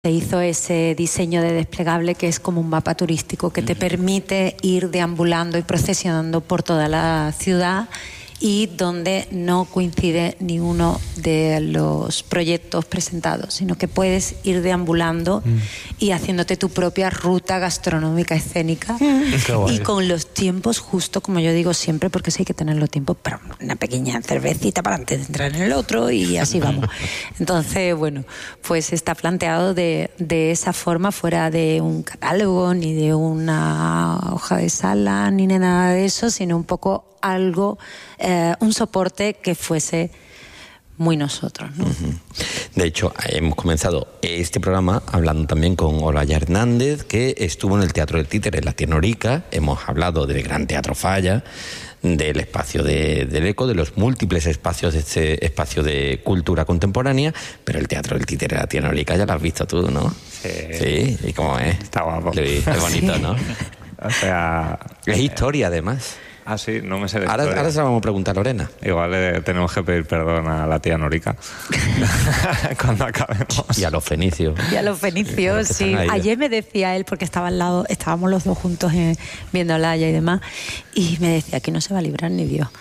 se hizo ese diseño de desplegable que es como un mapa turístico que te permite ir deambulando y procesionando por toda la ciudad, y donde no coincide ni uno de los proyectos presentados, sino que puedes ir deambulando y haciéndote tu propia ruta gastronómica escénica y con los tiempos justo, como yo digo siempre, porque sí hay que tener los tiempos para una pequeña cervecita para antes de entrar en el otro, y así vamos. Entonces, bueno, pues está planteado de esa forma, fuera de un catálogo, ni de una hoja de sala, ni de nada de eso, sino un poco algo, un soporte que fuese muy nosotros, ¿no? De hecho, hemos comenzado este programa hablando también con Olaya Hernández, que estuvo en el Teatro del Títere, en la Tienorica. Hemos hablado del Gran Teatro Falla, del espacio del ECO, de los múltiples espacios de este espacio de cultura contemporánea, pero el Teatro del Títere, la Tienorica, ya lo has visto tú, ¿no? Sí. ¿Y cómo es? Está guapo. Es bonito, ¿no? O sea... Es historia, además. Ah, sí, no me sé de Ahora se la vamos a preguntar a Lorena. Igual tenemos que pedir perdón a la tía Norica cuando acabemos. Y a los fenicios. Y a los fenicios, sí. Ayer me decía él, porque estaba al lado, estábamos los dos juntos viendo a Olaya y demás, y me decía que no se va a librar ni Dios.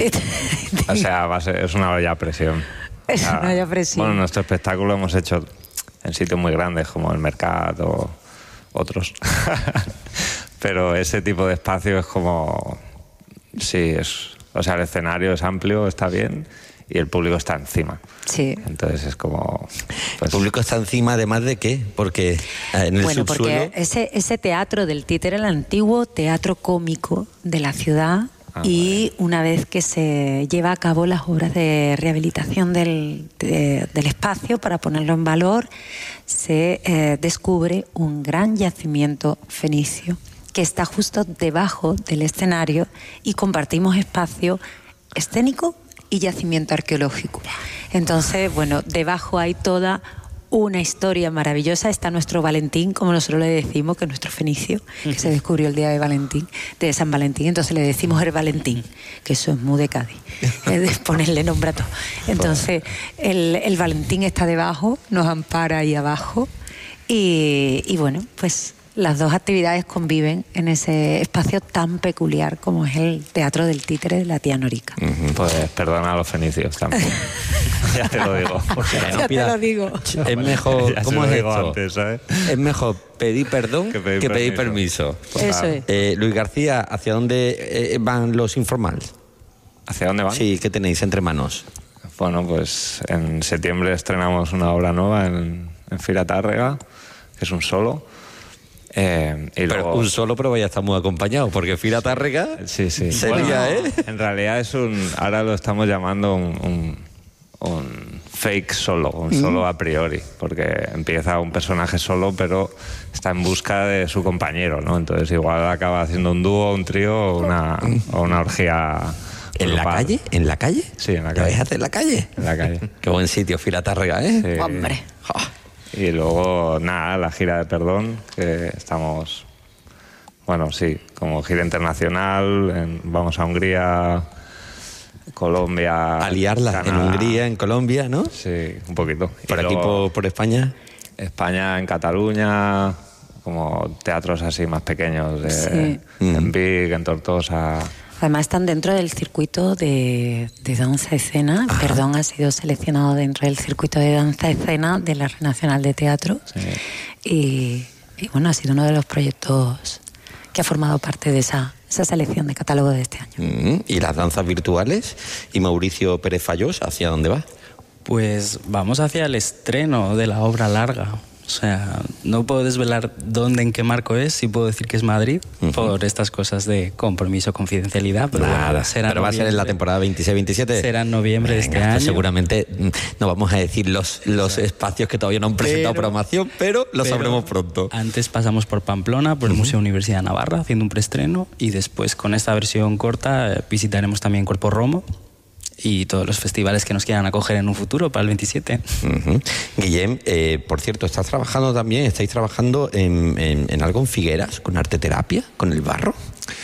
O sea, es una olla a presión. Es una olla a presión. Bueno, nuestro espectáculo hemos hecho en sitios muy grandes como el Mercat o otros. Pero ese tipo de espacio es como... Sí, o sea, el escenario es amplio, está bien, y el público está encima. Sí. Entonces es como... Pues, ¿el público está encima además de qué? Porque en el subsuelo... Porque ese teatro del Títere, el antiguo teatro cómico de la ciudad, y una vez que se lleva a cabo las obras de rehabilitación del espacio para ponerlo en valor, se descubre un gran yacimiento fenicio que está justo debajo del escenario, y compartimos espacio escénico y yacimiento arqueológico. Entonces, bueno, debajo hay toda una historia maravillosa. Está nuestro Valentín, como nosotros le decimos, que es nuestro fenicio, que se descubrió el día de Valentín, de San Valentín, entonces le decimos el Valentín, que eso es muy de Cádiz, es ponerle nombre a todo. Entonces, el Valentín está debajo, nos ampara ahí abajo, y bueno, pues... las dos actividades conviven en ese espacio tan peculiar como es el Teatro del Títere de la Tía Norica. Pues perdona a los fenicios también. Ya te lo digo. Ya te lo digo. Es mejor... ¿Cómo es esto? Antes, ¿sabes? Es mejor pedir perdón que pedir permiso. Eso es. Luis García, ¿hacia dónde van los informales? ¿Hacia dónde van? Sí, ¿qué tenéis entre manos? Bueno, pues en septiembre estrenamos una obra nueva en Fira Tárrega, que es un solo. Pero un solo, pero vaya, está muy acompañado, porque Fira Tárrega sí. sería, bueno, en realidad ahora lo estamos llamando un fake solo, un solo a priori, porque empieza un personaje solo, pero está en busca de su compañero, ¿no? Entonces igual acaba haciendo un dúo, un trío o una orgía. ¿En la calle? ¿En la calle? Sí, en la calle. calle. ¿Lo vais a hacer en la calle? En la calle. Qué buen sitio, Fira Tárrega, ¿eh? Sí. Hombre. Y luego, nada, la gira de perdón, que estamos, bueno, sí, como gira internacional, vamos a Hungría, Colombia... A liarla Canadá. En Hungría, en Colombia, ¿no? Sí, un poquito. ¿Por aquí, por España? España, en Cataluña, como teatros así más pequeños, en Vic, en Tortosa... Además están dentro del circuito de danza escena. Ajá. Perdón, ha sido seleccionado dentro del circuito de danza escena de la Red Nacional de Teatro. Sí. Y bueno, ha sido uno de los proyectos que ha formado parte de esa selección de catálogo de este año. ¿Y las danzas virtuales? ¿Y Mauricio Pérez Fallós, hacia dónde va? Pues vamos hacia el estreno de la obra larga. O sea, no puedo desvelar dónde, en qué marco es, sí puedo decir que es Madrid, por estas cosas de compromiso, confidencialidad, pero nada, bueno, pero va a ser en la temporada 26-27. Será en noviembre de este año. Seguramente no vamos a decir los espacios que todavía no han presentado programación, pero lo sabremos pronto. Antes pasamos por Pamplona, por el Museo Universidad de Navarra, haciendo un preestreno, y después con esta versión corta visitaremos también Cuerpo Romo y todos los festivales que nos quieran acoger en un futuro para el 27. Guillem, por cierto, estáis trabajando en algo en Figueras, con arte terapia, con el barro.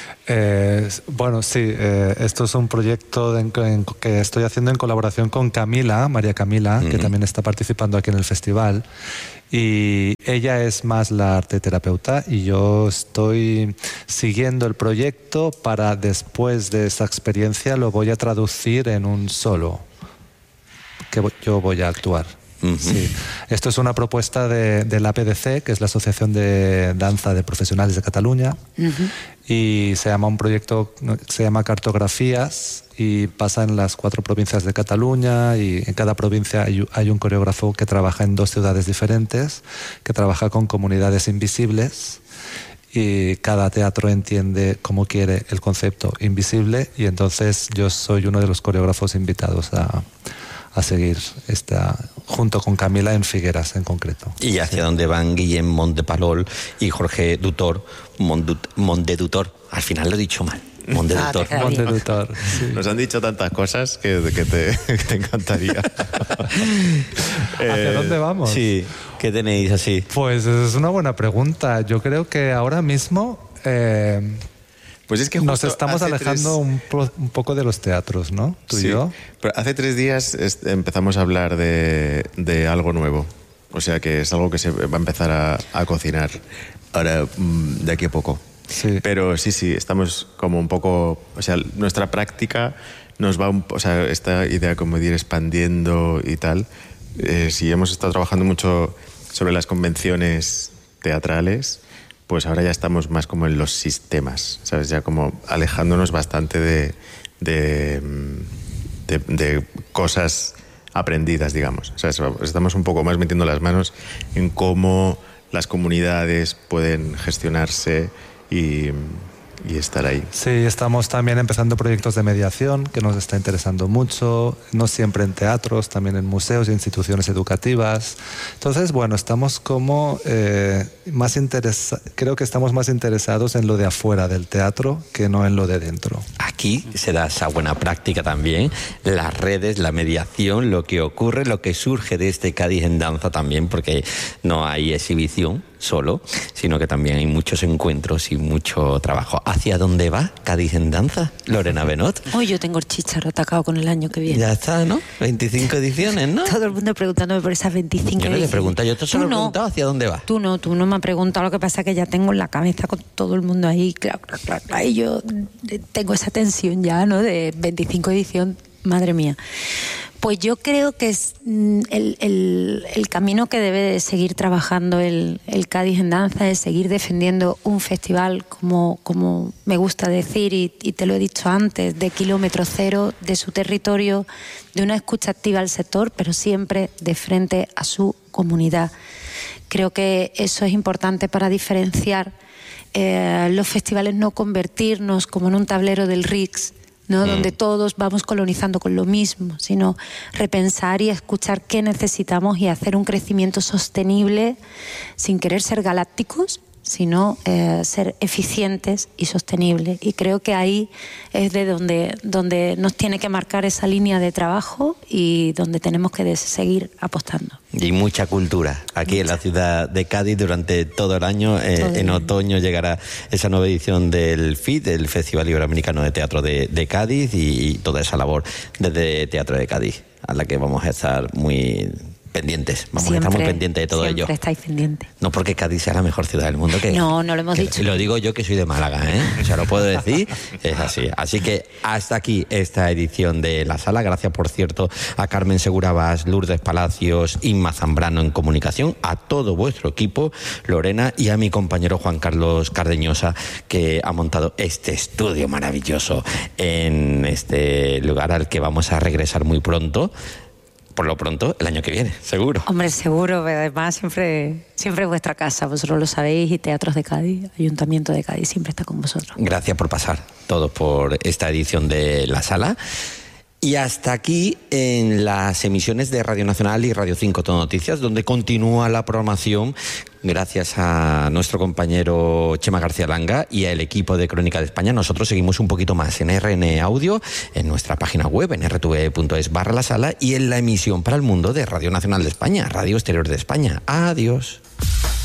Bueno, sí, esto es un proyecto que estoy haciendo en colaboración con María Camila, que también está participando aquí en el festival. Y ella es más la arteterapeuta y yo estoy siguiendo el proyecto para después de esa experiencia lo voy a traducir en un solo que yo voy a actuar. Sí. Esto es una propuesta de la APDC, que es la Asociación de Danza de Profesionales de Cataluña, y se llama un proyecto, se llama Cartografías, y pasa en las 4 provincias de Cataluña, y en cada provincia hay un coreógrafo que trabaja en 2 ciudades diferentes, que trabaja con comunidades invisibles, y cada teatro entiende como quiere el concepto invisible, y entonces yo soy uno de los coreógrafos invitados a seguir junto con Camila en Figueras en concreto. Y hacia dónde van Guillem Montepalol y Jorge Dutor, Mondedutor. Al final lo he dicho mal. Mondedutor. Mondedutor, sí. Nos han dicho tantas cosas que te encantaría. ¿Hacia dónde vamos? Sí, ¿qué tenéis así? Pues es una buena pregunta. Yo creo que ahora mismo pues es que nos estamos alejando un poco de los teatros, ¿no? Tú y yo. Pero hace 3 días empezamos a hablar de algo nuevo. O sea que es algo que se va a empezar a cocinar ahora de aquí a poco. Sí. Pero sí, estamos como un poco... O sea, nuestra práctica nos va... O sea, esta idea como de ir expandiendo y tal. Sí, hemos estado trabajando mucho sobre las convenciones teatrales, pues ahora ya estamos más como en los sistemas, ¿sabes? Ya como alejándonos bastante de cosas aprendidas, digamos. O sea, estamos un poco más metiendo las manos en cómo las comunidades pueden gestionarse y estar ahí. Sí, estamos también empezando proyectos de mediación que nos está interesando mucho, no siempre en teatros, también en museos y instituciones educativas. Entonces, bueno, estamos como creo que estamos más interesados en lo de afuera del teatro que no en lo de dentro. Aquí se da esa buena práctica también, las redes, la mediación, lo que ocurre, lo que surge de este Cádiz en Danza también, porque no hay exhibición solo, sino que también hay muchos encuentros y mucho trabajo. ¿Hacia dónde va Cádiz en Danza, Lorena Benot? Hoy yo tengo el chícharo atacado con el año que viene. Ya está, ¿no? 25 ediciones, ¿no? Todo el mundo preguntándome por esas 25 ediciones. Yo no le pregunto, yo te solo he preguntado hacia dónde va. Tú no me has preguntado, lo que pasa es que ya tengo en la cabeza con todo el mundo ahí, claro, y yo tengo esa tensión ya, ¿no? De 25 edición, madre mía. Pues yo creo que es el camino que debe de seguir trabajando el Cádiz en Danza, es seguir defendiendo un festival como me gusta decir, y te lo he dicho antes, de kilómetro cero, de su territorio, de una escucha activa al sector, pero siempre de frente a su comunidad. Creo que eso es importante para diferenciar los festivales, no convertirnos como en un tablero del RICS, ¿no? Donde todos vamos colonizando con lo mismo, sino repensar y escuchar qué necesitamos y hacer un crecimiento sostenible sin querer ser galácticos, sino ser eficientes y sostenibles. Y creo que ahí es de donde nos tiene que marcar esa línea de trabajo y donde tenemos que seguir apostando. Y mucha cultura aquí en la ciudad de Cádiz durante todo el año. En otoño llegará esa nueva edición del FIT, del Festival Iberoamericano de Teatro de Cádiz, y toda esa labor desde Teatro de Cádiz, a la que vamos a estar muy pendientes. Vamos a estar muy pendientes de todo ello. Siempre estáis pendientes. No porque Cádiz sea la mejor ciudad del mundo. No lo hemos dicho. Lo digo yo, que soy de Málaga, ¿eh? O sea, lo puedo decir, es así. Así que hasta aquí esta edición de La Sala. Gracias, por cierto, a Carmen Segura-Bas, Lourdes Palacios, Inma Zambrano en comunicación, a todo vuestro equipo, Lorena, y a mi compañero Juan Carlos Cardeñosa, que ha montado este estudio maravilloso en este lugar al que vamos a regresar muy pronto. Por lo pronto, el año que viene, seguro. Hombre, seguro, pero además siempre es vuestra casa, vosotros lo sabéis, y Teatros de Cádiz, Ayuntamiento de Cádiz, siempre está con vosotros. Gracias por pasar todos por esta edición de La Sala. Y hasta aquí en las emisiones de Radio Nacional y Radio 5 Todo Noticias, donde continúa la programación gracias a nuestro compañero Chema García Langa y al equipo de Crónica de España. Nosotros seguimos un poquito más en RN Audio, en nuestra página web, en rtv.es/La Sala, y en la emisión para el mundo de Radio Nacional de España, Radio Exterior de España. Adiós.